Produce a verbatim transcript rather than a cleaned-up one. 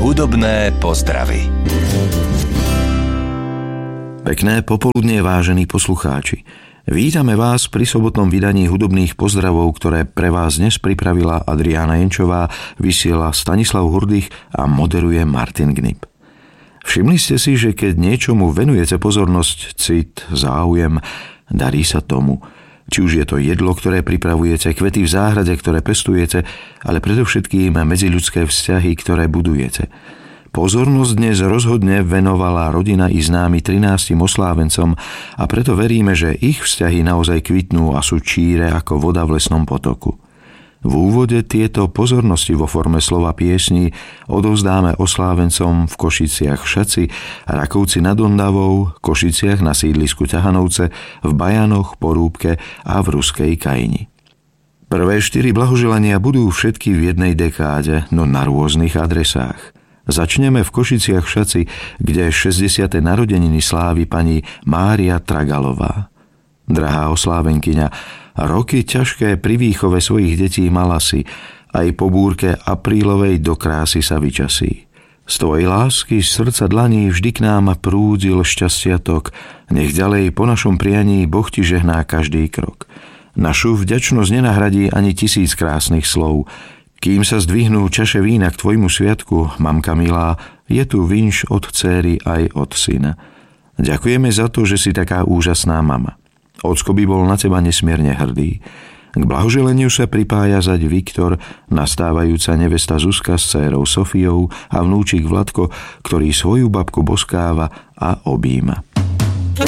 Hudobné pozdravy. Pekné popoludnie, vážení poslucháči. Vítame vás pri sobotnom vydaní hudobných pozdravov, ktoré pre vás dnes pripravila Adriána Jenčová, vysiela Stanislav Hurdych a moderuje Martin Gnip. Všimli ste si, že keď niečomu venujete pozornosť, cit, záujem, darí sa tomu. Či už je to jedlo, ktoré pripravujete, kvety v záhrade, ktoré pestujete, ale predovšetkým medziľudské vzťahy, ktoré budujete. Pozornosť dnes rozhodne venovala rodina i známi trinástim oslávencom a preto veríme, že ich vzťahy naozaj kvitnú a sú číre ako voda v lesnom potoku. V úvode tieto pozornosti vo forme slova piesní odovzdáme oslávencom v Košiciach Šaci, Rakovci nad Ondavou, Košiciach na sídlisku Ťahanovce, v Bajanoch, Porúbke a v Ruskej Kajni. Prvé štyri blahoželania budú všetky v jednej dekáde, no na rôznych adresách. Začneme v Košiciach Šaci, kde šesťdesiate narodeniny slávi pani Mária Tragalová. Drahá oslávenkyňa, roky ťažké pri výchove svojich detí mala si, aj po búrke aprílovej do krásy sa vyčasí. Z tvojej lásky, z srdca dlaní vždy k nám prúdil šťastia tok, nech ďalej po našom prianí Boh ti žehná každý krok. Našu vďačnosť nenahradí ani tisíc krásnych slov. Kým sa zdvihnú čaše vína k tvojmu sviatku, mamka milá, je tu vinš od dcéry aj od syna. Ďakujeme za to, že si taká úžasná mama. Ocko by bol na teba nesmierne hrdý. K blahoželeniu sa pripája zať Viktor, nastávajúca nevesta Zuzka s dcérou Sofiou a vnúčik Vladko, ktorý svoju babku boskáva a objíma.